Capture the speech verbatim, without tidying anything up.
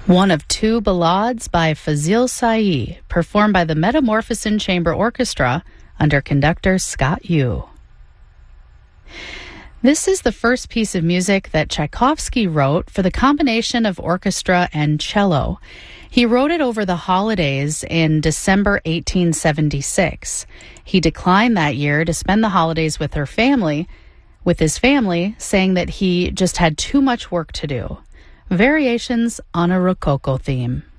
One of two ballades by Fazil Say, performed by the Metamorphosin Chamber Orchestra under conductor Scott Yu. This is the first piece of music that Tchaikovsky wrote for the combination of orchestra and cello. He wrote it over the holidays in December eighteen seventy-six. He declined that year to spend the holidays with her family, with his family, saying that he just had too much work to do. Variations on a Rococo theme.